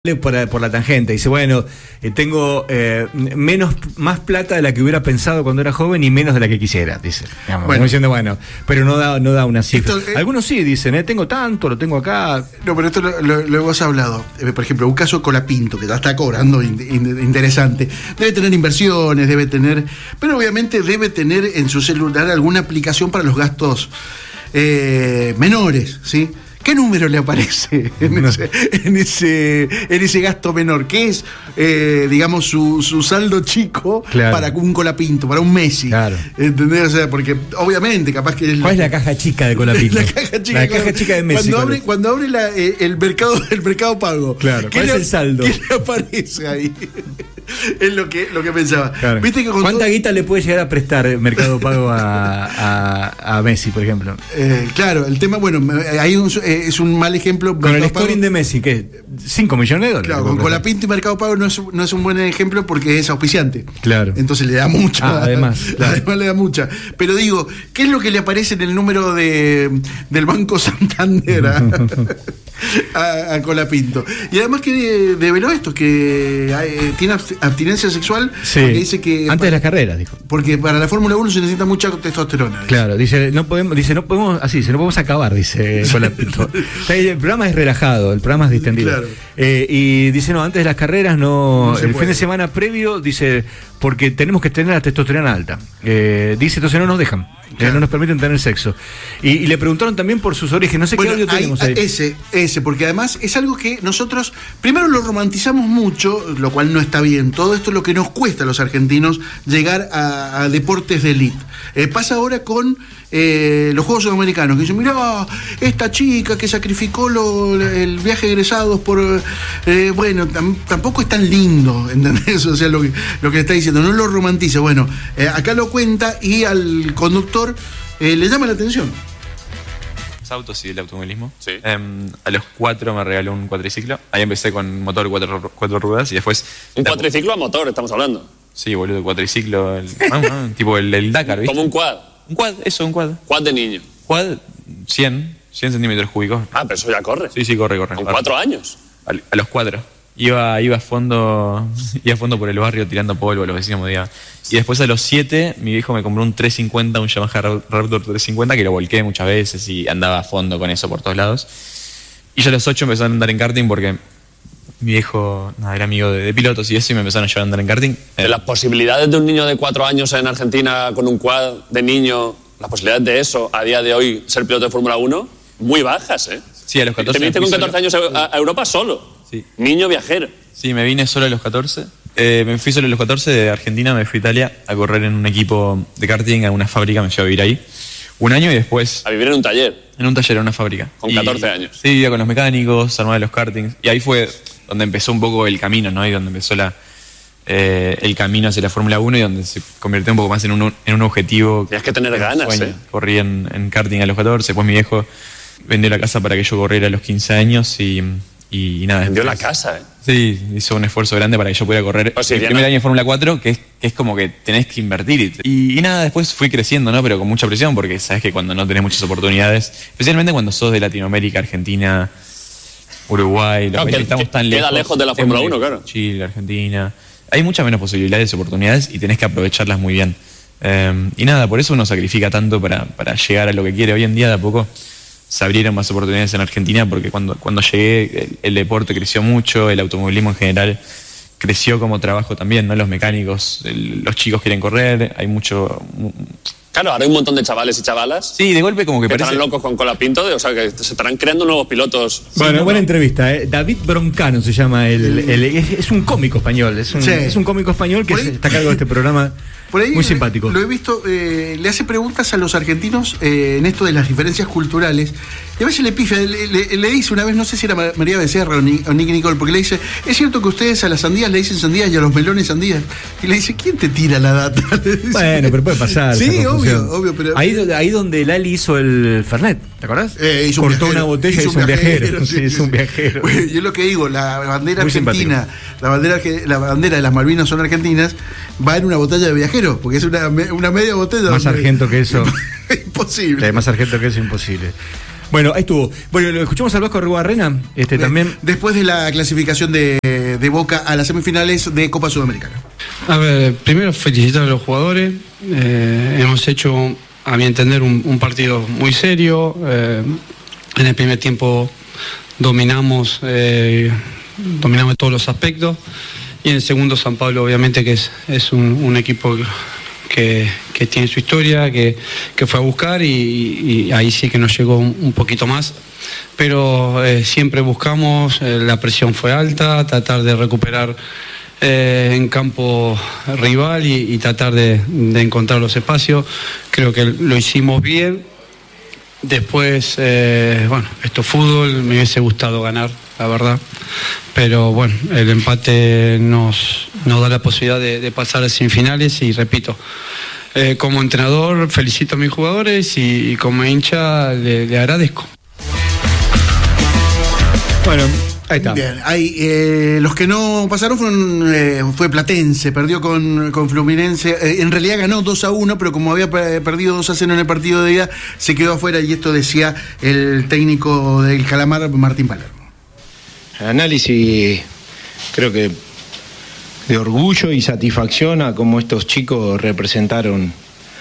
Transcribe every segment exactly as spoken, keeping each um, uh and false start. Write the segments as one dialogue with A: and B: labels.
A: Por, por la tangente, dice, bueno, eh, tengo eh, menos, más plata de la que hubiera pensado cuando era joven y menos de la que quisiera, dice. Digamos, bueno, diciendo, bueno, pero no da, no da una cifra. Esto, eh, Algunos sí dicen, eh, tengo tanto, lo tengo acá.
B: No, pero esto lo, lo, lo hemos hablado. Eh, por ejemplo, un caso Colapinto, que ya está cobrando in, in, interesante. Debe tener inversiones, debe tener, pero obviamente debe tener en su celular alguna aplicación para los gastos eh, menores, ¿sí? ¿Qué número le aparece en ese, en ese, en ese gasto menor? ¿Qué es, eh, digamos, su, su saldo chico, claro, para un Colapinto, para un Messi?
A: Claro.
B: ¿Entendés? O sea, porque obviamente capaz que...
A: ¿Cuál es la caja chica de Colapinto?
B: La caja chica,
A: la
B: de,
A: caja chica de Messi.
B: Cuando abre, cuando abre la, eh, el, mercado, el mercado pago.
A: Claro. ¿Cuál es el saldo?
B: ¿Qué le aparece ahí? Es lo que, lo que pensaba.
A: Claro. ¿Viste que ¿Cuánta todo... guita le puede llegar a prestar Mercado Pago a, a, a Messi, por ejemplo?
B: Eh, claro, el tema, bueno, hay un, eh, es un mal ejemplo.
A: Con el scoring Pago, de Messi, ¿qué? ¿cinco millones de dólares?
B: Claro, con Colapinto y Mercado Pago no es, no es un buen ejemplo porque es auspiciante.
A: Claro.
B: Entonces le da mucha.
A: Ah, además. Claro.
B: Además le da mucha. Pero digo, ¿qué es lo que le aparece en el número de, del Banco Santander a, a, a Colapinto? Y además que develó esto, que eh, tiene abstinencia sexual.
A: Sí.
B: Porque dice que
A: antes
B: para,
A: de las carreras, dijo.
B: Porque para la Fórmula uno se necesita mucha testosterona. Dice.
A: Claro, dice, no podemos, dice, no podemos, así, dice, no podemos acabar, dice Colapinto. O sea, el programa es relajado, el programa es distendido. Claro. Eh, y dice, no, antes de las carreras, no, no el puede. fin de semana previo, dice, porque tenemos que tener la testosterona alta. Eh, dice, entonces no nos dejan, claro, eh, no nos permiten tener sexo. Y, y le preguntaron también por sus orígenes, no sé bueno, qué audio hay, tenemos ahí.
B: Ese, ese, porque además es algo que nosotros, primero lo romantizamos mucho, lo cual no está bien. Todo esto es lo que nos cuesta a los argentinos llegar a, a deportes de élite. Eh, pasa ahora con eh, los Juegos Sudamericanos, que dicen, mirá, esta chica que sacrificó lo, el viaje de egresados por... Eh, bueno, tam, tampoco es tan lindo, ¿entendés? O sea, lo que, lo que está diciendo, no lo romantiza. Bueno, eh, acá lo cuenta y al conductor eh, le llama la atención.
C: Autos y el automovilismo.
D: Sí.
C: Eh, a los cuatro me regaló un cuatriciclo. Ahí empecé con motor cuatro, cuatro ruedas y después...
D: ¿Un cuatriciclo a motor estamos hablando?
C: Sí, boludo, cuatriciclo. El, ah, ah, tipo el, el Dakar, ¿viste?
D: Como un quad.
C: Un quad, eso, un quad.
D: Quad de niño.
C: Quad cien, cien centímetros cúbicos.
D: Ah, pero eso ya corre.
C: Sí, sí, corre, corre.
D: ¿Con cuatro años?
C: A, a los cuatro. Iba, iba a fondo iba a fondo por el barrio tirando polvo, los vecinos me odiaban. Y después a los siete, mi viejo me compró un trescientos cincuenta, un Yamaha Raptor trescientos cincuenta, que lo volqué muchas veces y andaba a fondo con eso por todos lados. Y yo a los ocho empecé a andar en karting porque mi viejo nada, era amigo de, de pilotos y eso, y me empezaron a llevar a andar en karting.
D: De las posibilidades de un niño de cuatro años en Argentina con un quad de niño, las posibilidades de eso a día de hoy, ser piloto de Fórmula uno, muy bajas, ¿eh?
C: Sí, a los catorce.
D: Te viniste con catorce años a, a Europa solo.
C: Sí.
D: Niño viajero.
C: Sí, me vine solo a los catorce. Eh, me fui solo a los catorce de Argentina, me fui a Italia a correr en un equipo de karting, a una fábrica, me fui a vivir ahí. Un año y después...
D: A vivir en un taller.
C: En un taller, en una fábrica.
D: Con
C: y,
D: catorce años.
C: Sí, vivía con los mecánicos, armaba los kartings. Y ahí fue donde empezó un poco el camino, ¿no? Y donde empezó la, eh, el camino hacia la Fórmula uno y donde se convirtió un poco más en un, en un objetivo.
D: Tienes que tener ganas, sueño. ¿eh?
C: Corrí en, en karting a los catorce, después mi viejo vendió la casa para que yo corriera a los quince años y... Y, y nada.
D: Vendió la casa, ¿eh?
C: Sí, hizo un esfuerzo grande para que yo pudiera correr
D: o sea,
C: el primer no... año en Fórmula cuatro, que es, que es como que tenés que invertir. Y, y nada, después fui creciendo, ¿no? Pero con mucha presión, porque sabes que cuando no tenés muchas oportunidades, especialmente cuando sos de Latinoamérica, Argentina, Uruguay, los
D: no,
C: países
D: que,
C: estamos tan
D: queda
C: lejos.
D: lejos de la Fórmula uno, claro.
C: Chile, Argentina. Hay muchas menos posibilidades y oportunidades y tenés que aprovecharlas muy bien. Eh, y nada, por eso uno sacrifica tanto para, para llegar a lo que quiere. Hoy en día, de a poco... se abrieron más oportunidades en Argentina porque cuando, cuando llegué el, el deporte creció mucho, el automovilismo en general creció como trabajo también, ¿no? Los mecánicos, el, los chicos quieren correr, hay mucho...
D: Claro, ahora hay un montón de chavales y chavalas.
C: Sí, de golpe como que,
D: que
C: parece...
D: están locos con Colapinto, de, o sea, que se estarán creando nuevos pilotos.
A: Bueno,
D: sí,
A: buena
D: ¿no?
A: entrevista, ¿eh? David Broncano se llama, el, el, es, es un cómico español, es un, sí. es un cómico español que está a cargo de este programa.
B: Por ahí
A: muy simpático.
B: Lo he visto, eh, le hace preguntas a los argentinos eh, en esto de las diferencias culturales. Y a veces le pifia, le, le, le dice una vez, no sé si era María Becerra o, Ni, o Nicky Nicole, porque le dice, es cierto que ustedes a las sandías le dicen sandías y a los melones sandías. Y le dice, ¿quién te tira la data?
A: Bueno, pero puede pasar.
B: Sí, obvio, obvio. Pero...
A: Ahí, ahí donde Lali hizo el Fernet, ¿te acordás?
B: Eh, hizo
A: Cortó
B: un
A: una botella y hizo un viajero. viajero. Sí, sí, es un viajero.
B: Bueno, yo lo que digo, la bandera
A: muy
B: argentina, la bandera, la bandera de las Malvinas son argentinas, va en una botella de viajero, porque es una, una media botella.
A: Más
B: donde...
A: argento que eso.
B: Imposible.
A: Más argento que eso, imposible. Bueno, ahí estuvo. Bueno, lo escuchamos al Vasco Arruabarrena, este
B: de,
A: también.
B: Después de la clasificación de, de Boca a las semifinales de Copa Sudamericana.
E: A ver, primero felicitar a los jugadores. Eh, hemos hecho, a mi entender, un, un partido muy serio. Eh, en el primer tiempo dominamos, eh, dominamos todos los aspectos. Y en el segundo, San Pablo, obviamente, que es, es un, un equipo que, que tiene su historia, que, que fue a buscar y, y ahí sí que nos llegó un, un poquito más. Pero eh, siempre buscamos, eh, la presión fue alta, tratar de recuperar eh, en campo rival y, y tratar de, de encontrar los espacios. Creo que lo hicimos bien. Después, eh, bueno, esto es fútbol, me hubiese gustado ganar, la verdad. Pero bueno, el empate nos, nos da la posibilidad de, de pasar a semifinales y repito, eh, como entrenador felicito a mis jugadores y, y como hincha le, le agradezco.
A: Bueno, ahí está.
B: Bien, ahí, eh, los que no pasaron fueron, eh, fue Platense, perdió con, con Fluminense, eh, en realidad ganó dos a uno, pero como había perdido dos a cero en el partido de ida, se quedó afuera y esto decía el técnico del Calamar, Martín Palermo.
F: Análisis, creo que de orgullo y satisfacción a cómo estos chicos representaron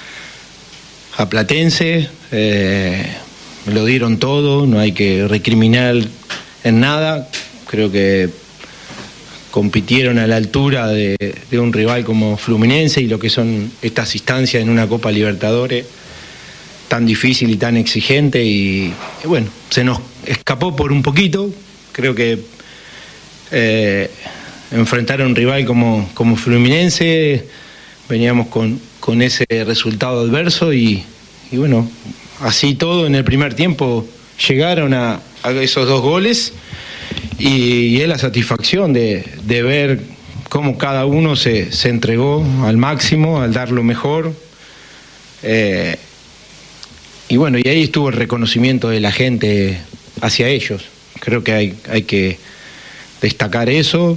F: a Platense, eh, lo dieron todo, no hay que recriminar en nada, creo que compitieron a la altura de, de un rival como Fluminense y lo que son estas instancias en una Copa Libertadores tan difícil y tan exigente y, y bueno, se nos escapó por un poquito. Creo que eh, enfrentar a un rival como, como Fluminense, veníamos con, con ese resultado adverso y, y bueno, así todo en el primer tiempo llegaron a, a esos dos goles y, y es la satisfacción de, de ver cómo cada uno se, se entregó al máximo, al dar lo mejor. Eh, y bueno, y ahí estuvo el reconocimiento de la gente hacia ellos. Creo que hay, hay que destacar eso.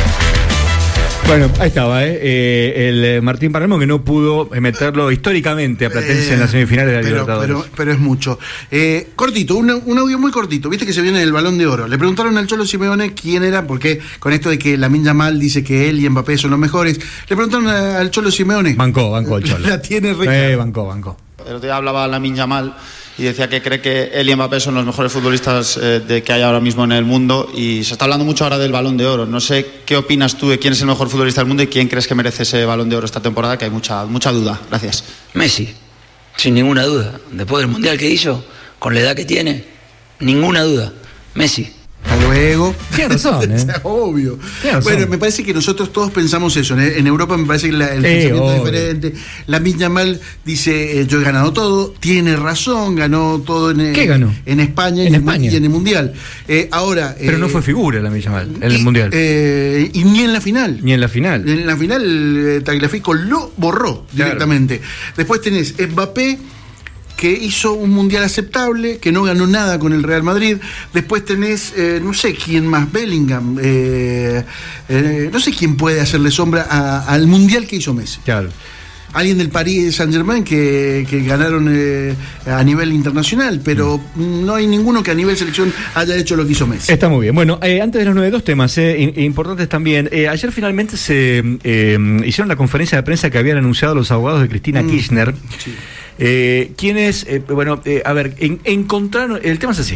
A: Bueno, ahí estaba, ¿eh? Eh, el Martín Palermo que no pudo meterlo históricamente a Platense eh, en las semifinales de la
B: pero,
A: Libertadores.
B: Pero, pero es mucho. Eh, cortito, un, un audio muy cortito. Viste que se viene el Balón de Oro. Le preguntaron al Cholo Simeone quién era, porque con esto de que Lamine Yamal dice que él y Mbappé son los mejores, le preguntaron al Cholo Simeone.
A: Bancó, bancó el Cholo.
B: La tiene
A: recta. Eh, bancó, bancó.
G: El otro día hablaba Lamine Yamal y decía que cree que él y Mbappé son los mejores futbolistas eh, de que hay ahora mismo en el mundo y se está hablando mucho ahora del Balón de Oro. No sé qué opinas tú de quién es el mejor futbolista del mundo y quién crees que merece ese Balón de Oro esta temporada, que hay mucha, mucha duda. Gracias.
H: Messi, sin ninguna duda. Después del Mundial que hizo, con la edad que tiene, ninguna duda. Messi.
B: Hasta luego.
A: Tiene razón, ¿eh?
B: Obvio.
A: Razón.
B: Bueno, me parece que nosotros todos pensamos eso. En, en Europa me parece que la, el
A: eh,
B: pensamiento
A: obvio.
B: es diferente. Lamine Yamal dice, eh, yo he ganado todo. Tiene razón, ganó todo en,
A: ¿Qué ganó?
B: en España,
A: en
B: y,
A: España.
B: y en el Mundial. Eh, ahora,
A: Pero
B: eh,
A: no fue figura Lamine Yamal en el
B: y,
A: Mundial.
B: Eh, y ni en la final.
A: Ni en la final.
B: En la final, eh, Tagliafico lo borró
A: Claro.
B: directamente. Después tenés Mbappé, que hizo un mundial aceptable, que no ganó nada con el Real Madrid. Después tenés, eh, no sé quién más, Bellingham, eh, eh, no sé quién puede hacerle sombra a, al mundial que hizo Messi.
A: Claro.
B: Alguien del Paris Saint-Germain que, que ganaron eh, a nivel internacional, pero mm. no hay ninguno que a nivel selección haya hecho lo que hizo Messi.
A: Está muy bien. Bueno, eh, antes de los nueve, dos temas eh, in, importantes también. Eh, ayer finalmente se eh, hicieron la conferencia de prensa que habían anunciado los abogados de Cristina mm. Kirchner. Sí. Eh, quienes, eh, bueno, eh, a ver, en, encontraron, el tema es así,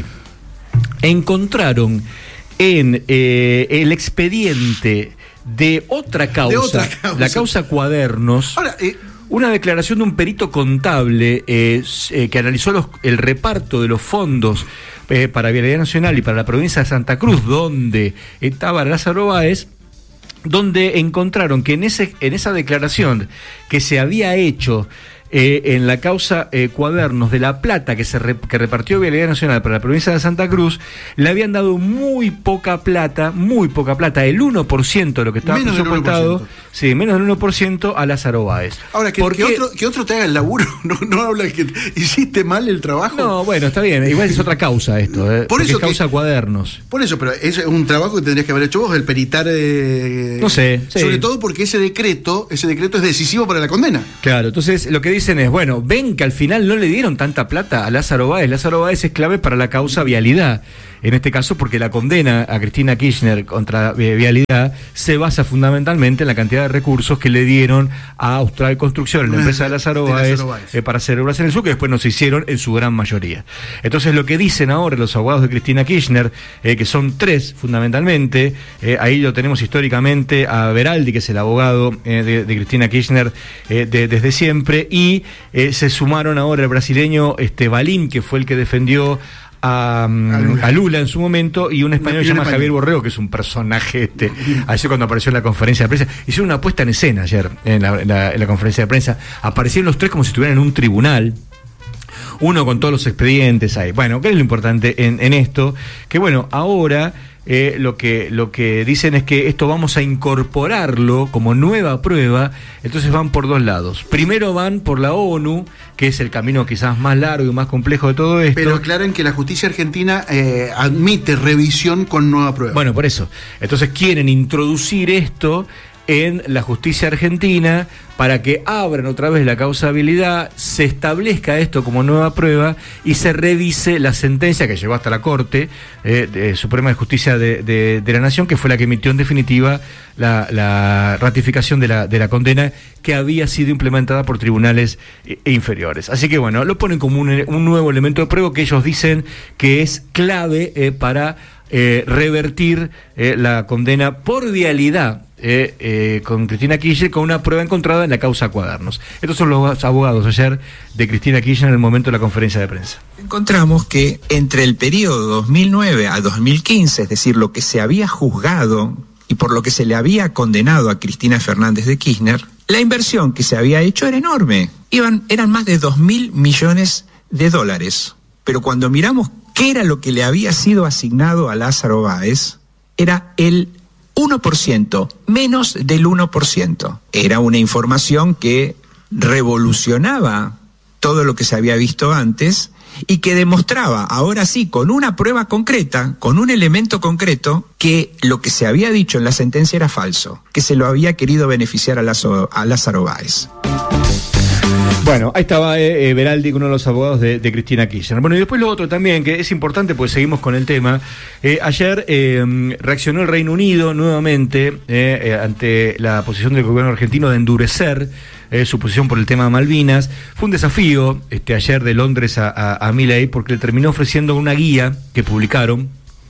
A: encontraron en eh, el expediente de otra causa,
B: de otra causa.
A: la causa Cuadernos,
B: Ahora, eh,
A: una declaración de un perito contable eh, eh, que analizó los, el reparto de los fondos eh, para Vialidad Nacional y para la provincia de Santa Cruz, donde estaba Lázaro Báez, donde encontraron que en, ese, en esa declaración que se había hecho Eh, en la causa eh, Cuadernos de la plata que se re, que repartió Vialidad Nacional para la provincia de Santa Cruz, le habían dado muy poca plata, muy poca plata, el uno por ciento de lo que estaba
B: menos
A: presupuestado, sí, menos del uno por ciento a Lázaro Báez.
B: Ahora, que, que, otro, que otro te haga el laburo, no, no habla que hiciste mal el trabajo.
A: No, bueno, está bien, igual es otra causa esto, eh,
B: por eso
A: es causa
B: que,
A: Cuadernos.
B: Por eso, pero es un trabajo que tendrías que haber hecho vos, el peritar, eh,
A: no sé, sí.
B: sobre todo porque ese decreto, ese decreto es decisivo para la condena.
A: Claro, entonces lo que dicen es, bueno, ven que al final no le dieron tanta plata a Lázaro Báez. Lázaro Báez es clave para la causa vialidad. En este caso, porque la condena a Cristina Kirchner contra eh, vialidad se basa fundamentalmente en la cantidad de recursos que le dieron a Austral Construcción, la empresa de Lázaro Báez, eh, para hacer obras en el sur, que después no se hicieron en su gran mayoría. Entonces, lo que dicen ahora los abogados de Cristina Kirchner, eh, que son tres fundamentalmente, eh, ahí lo tenemos históricamente a Beraldi, que es el abogado eh, de, de Cristina Kirchner eh, de, desde siempre, y eh, se sumaron ahora el brasileño este, Balim, que fue el que defendió A, a, Lula. a Lula en su momento, y un español que se llama español. Javier Borrego, que es un personaje este, ayer cuando apareció en la conferencia de prensa, hicieron una puesta en escena ayer en la, en la, en la conferencia de prensa, aparecieron los tres como si estuvieran en un tribunal, uno con todos los expedientes ahí. Bueno, ¿qué es lo importante en, en esto? Que bueno, ahora Eh, lo que lo que dicen es que esto vamos a incorporarlo como nueva prueba, entonces van por dos lados. Primero van por la ONU, que es el camino quizás más largo y más complejo de todo esto.
B: Pero aclaren que la justicia argentina eh, admite revisión con nueva prueba.
A: Bueno, por eso. Entonces quieren introducir esto en la justicia argentina para que abran otra vez la causabilidad, se establezca esto como nueva prueba y se revise la sentencia que llegó hasta la Corte eh, de Suprema de Justicia de, de, de la Nación, que fue la que emitió en definitiva la, la ratificación de la, de la condena que había sido implementada por tribunales eh, inferiores. Así que bueno, lo ponen como un, un nuevo elemento de prueba que ellos dicen que es clave eh, para eh, revertir eh, la condena por vialidad Eh, eh, con Cristina Kirchner, con una prueba encontrada en la causa Cuadernos. Estos son los abogados ayer de Cristina Kirchner en el momento de la conferencia de prensa.
I: Encontramos que entre el periodo dos mil nueve a dos mil quince, es decir, lo que se había juzgado y por lo que se le había condenado a Cristina Fernández de Kirchner, la inversión que se había hecho era enorme. Iban, eran más de dos mil millones de dólares. Pero cuando miramos qué era lo que le había sido asignado a Lázaro Báez, era el uno por ciento, menos del uno por ciento. Era una información que revolucionaba todo lo que se había visto antes y que demostraba, ahora sí, con una prueba concreta, con un elemento concreto, que lo que se había dicho en la sentencia era falso, que se lo había querido beneficiar a Lázaro, a Lázaro Báez.
A: Bueno, ahí estaba eh, Beraldi, uno de los abogados de, de Cristina Kirchner. Bueno, y después lo otro también, que es importante, pues seguimos con el tema. Eh, ayer eh, reaccionó el Reino Unido nuevamente eh, eh, ante la posición del gobierno argentino de endurecer eh, su posición por el tema de Malvinas. Fue un desafío este, ayer de Londres a, a, a Milei, porque le terminó ofreciendo una guía que publicaron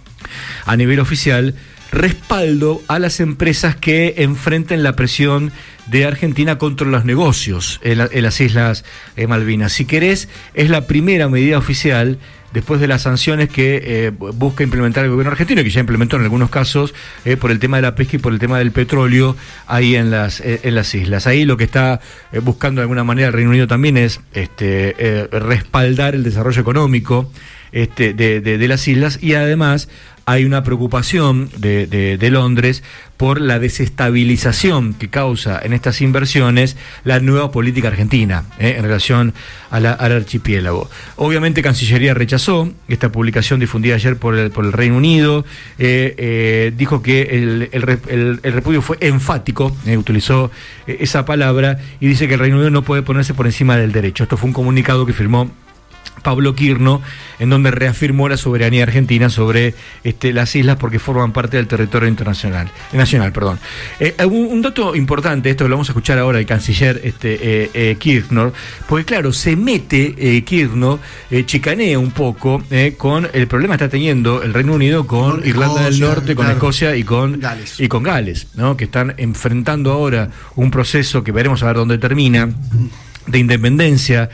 A: a nivel oficial, respaldo a las empresas que enfrenten la presión de Argentina contra los negocios en, la, en las Islas eh, Malvinas. Si querés, es la primera medida oficial después de las sanciones que eh, busca implementar el gobierno argentino, que ya implementó en algunos casos eh, por el tema de la pesca y por el tema del petróleo ahí en las eh, en las islas. Ahí lo que está eh, buscando de alguna manera el Reino Unido también es este eh, respaldar el desarrollo económico este, de, de, de las islas, y además hay una preocupación de, de, de Londres por la desestabilización que causa en estas inversiones la nueva política argentina eh, en relación a la, al archipiélago. Obviamente Cancillería rechazó esta publicación difundida ayer por el, por el Reino Unido, eh, eh, dijo que el, el, el, el repudio fue enfático, eh, utilizó eh, esa palabra, y dice que el Reino Unido no puede ponerse por encima del derecho. Esto fue un comunicado que firmó Pablo Quirno, en donde reafirmó la soberanía argentina sobre este, las islas porque forman parte del territorio internacional, nacional, perdón. Eh, un, un dato importante, esto lo vamos a escuchar ahora el canciller este, eh, eh, Kirchner, porque claro, se mete eh, Kirchner, eh, chicanea un poco eh, con el problema que está teniendo el Reino Unido con, con Irlanda Escocia, del Norte, con claro, Escocia y con Gales, y con Gales, ¿no? Que están enfrentando ahora un proceso que veremos a ver dónde termina, de independencia.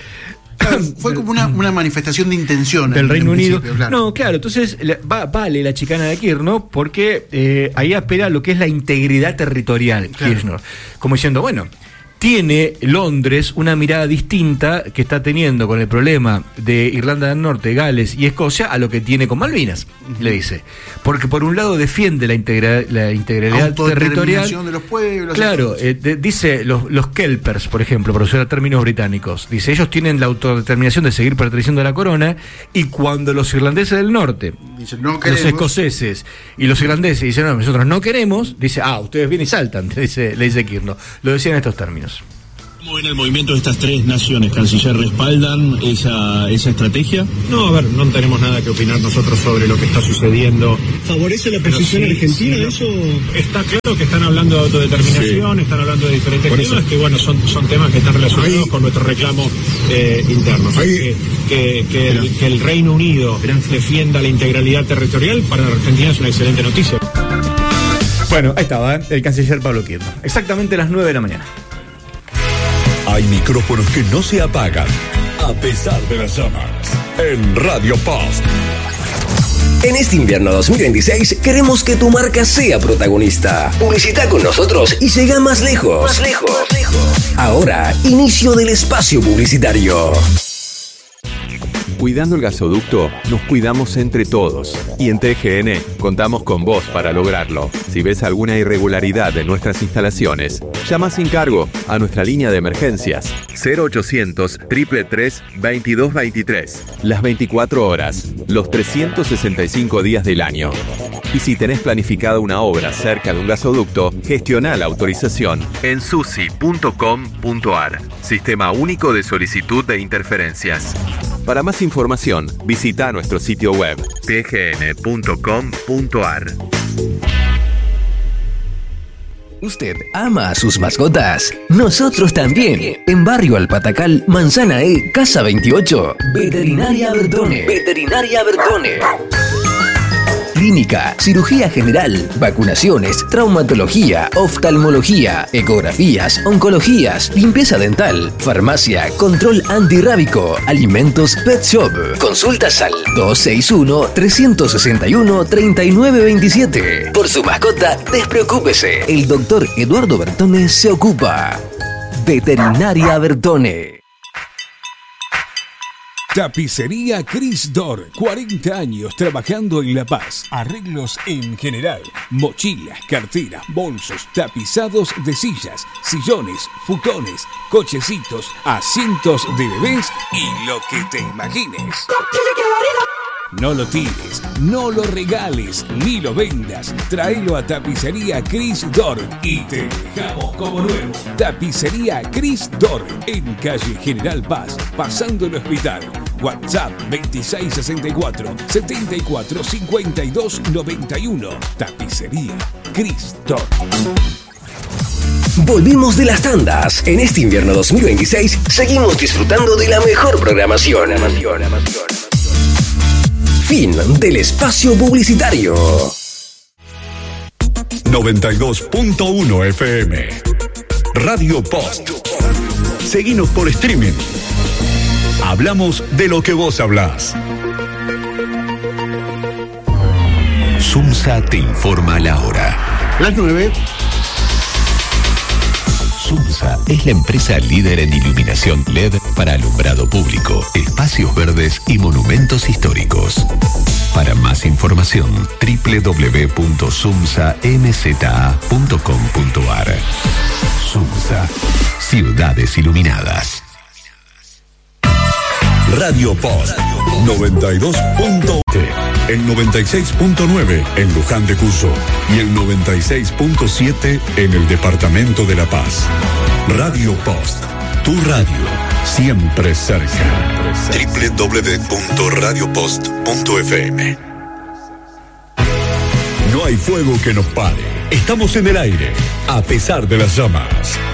B: Fue como una, una manifestación de intención
A: del Reino Unido. Claro. No, claro, entonces va, vale la chicana de Kirchner porque eh, ahí apela a lo que es la integridad territorial, claro. Kirchner, como diciendo, bueno, tiene Londres una mirada distinta que está teniendo con el problema de Irlanda del Norte, Gales y Escocia a lo que tiene con Malvinas, uh-huh. le dice. Porque por un lado defiende la, integra la integridad territorial
B: de los pueblos.
A: Claro, eh, de, dice los, los Kelpers, por ejemplo, por usar términos británicos, dice, ellos tienen la autodeterminación de seguir perteneciendo a la corona, y cuando los irlandeses del norte, dice, no los escoceses y los irlandeses dicen, no, nosotros no queremos, dice, ah, ustedes vienen y saltan, le dice, le dice Kirchner. Lo decía en estos términos.
J: ¿Cómo ven el movimiento de estas tres naciones, canciller? ¿Respaldan esa, esa estrategia?
K: No, a ver, no tenemos nada que opinar nosotros sobre lo que está sucediendo.
J: ¿Favorece la posición sí, argentina sí, eso?
K: Está claro que están hablando de autodeterminación, sí. Están hablando de diferentes Por temas, eso. que bueno, son, son temas que están relacionados Ahí. con nuestro reclamo eh, interno. Que, que, que, el, que el Reino Unido defienda la integralidad territorial, para la Argentina es una excelente noticia.
A: Bueno, ahí estaba, ¿eh? El canciller Pablo Kirchner. Exactamente a las nueve de la mañana.
L: Hay micrófonos que no se apagan, a pesar de las llamas, en Radio Post.
M: En este invierno dos mil veintiséis queremos que tu marca sea protagonista. Publicita con nosotros y llega más lejos. Más lejos. Más lejos. Ahora, inicio del espacio publicitario.
N: Cuidando el gasoducto, nos cuidamos entre todos. Y en T G N contamos con vos para lograrlo. Si ves alguna irregularidad en nuestras instalaciones, llama sin cargo a nuestra línea de emergencias cero ochocientos, tres tres tres, veintidós veintitrés. Las veinticuatro horas, los trescientos sesenta y cinco días del año. Y si tenés planificada una obra cerca de un gasoducto, gestiona la autorización en susi punto com punto ar. Sistema único de solicitud de interferencias. Para más información, visita nuestro sitio web t g n punto com punto ar.
M: ¿Usted ama a sus mascotas? Nosotros también. En Barrio Alpatacal, Manzana E, Casa veintiocho. Veterinaria Bertone. Veterinaria Bertone. Clínica, cirugía general, vacunaciones, traumatología, oftalmología, ecografías, oncologías, limpieza dental, farmacia, control antirrábico, alimentos, pet shop. Consultas al dos seis uno, tres seis uno, tres nueve dos siete. Por su mascota, despreocúpese. El doctor Eduardo Bertone se ocupa. Veterinaria Bertone.
O: Tapicería Cris Dor, cuarenta años trabajando en La Paz. Arreglos en general, mochilas, carteras, bolsos, tapizados de sillas, sillones, futones, cochecitos, asientos de bebés y lo que te imagines. No lo tires, no lo regales, ni lo vendas. Tráelo a Tapicería Cris Dor y te dejamos como nuevo. Tapicería Cris Dor, en calle General Paz, pasando el hospital. WhatsApp veintiséis sesenta y cuatro, setenta y cuatro, cincuenta y dos noventa y uno. Tapicería Cris Dor.
M: Volvimos de las tandas. En este invierno dos mil veintiséis seguimos disfrutando de la mejor programación. Fin del espacio publicitario.
L: noventa y dos punto uno F M. Radio Post. Seguinos por streaming. Hablamos de lo que vos hablás. Sumsa te informa la hora.
B: Las nueve.
L: Sumsa es la empresa líder en iluminación L E D para alumbrado público, espacios verdes y monumentos históricos. Para más información, doble u doble u doble u punto sumsa m z a punto com punto ar. Sumsa, ciudades iluminadas. Radio Post, noventa y dos punto uno, el noventa y seis punto nueve en Luján de Cuyo y el noventa y seis punto siete en el departamento de La Paz. Radio Post, tu radio, siempre cerca. doble u doble u doble u punto radio post punto f m. No hay fuego que nos pare. Estamos en el aire, a pesar de las llamas.